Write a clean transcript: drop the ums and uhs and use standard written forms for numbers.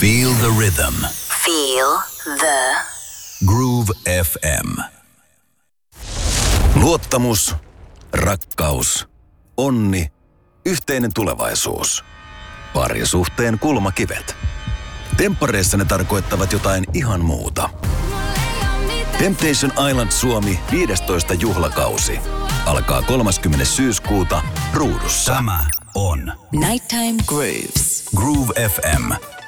Feel the rhythm. Feel the Groove FM. Luottamus, rakkaus, onni, yhteinen tulevaisuus. Parisuhteen kulmakivet. Temppareissa ne tarkoittavat jotain ihan muuta. Temptation Island Suomi 15. juhlakausi. Alkaa 30. syyskuuta Ruudussa. Tämä on Nighttime Grooves. Groove FM.